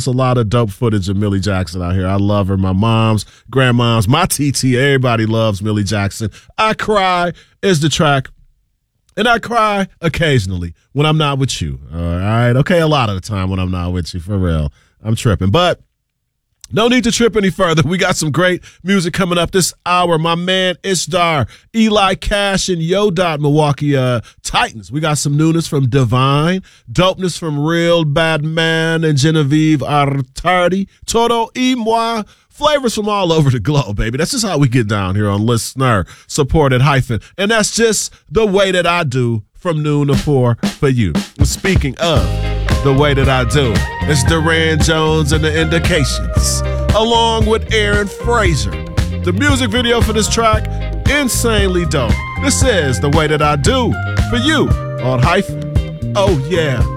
a lot of dope footage of Millie Jackson out here. I love her. My mom's, grandmom's, my TT, everybody loves Millie Jackson. I Cry is the track. And I cry occasionally when I'm not with you. All right. Okay. A lot of the time when I'm not with you, for real. I'm tripping. But no need to trip any further. We got some great music coming up this hour. My man Ishtar, Eli Cash, and Yo Dot Milwaukee Titans. We got some newness from Divine, dopeness from Real Bad Man and Genevieve Artardi, Todo y Moi. Flavors from all over the globe, baby. That's just how we get down here on Listener Supported Hyphen. And that's just the way that I do from noon to 4 for you. And speaking of the way that I do, it's Duran Jones and the Indications, along with Aaron Fraser. The music video for this track, insanely dope. This is the way that I do for you on Hyphen. Oh, yeah.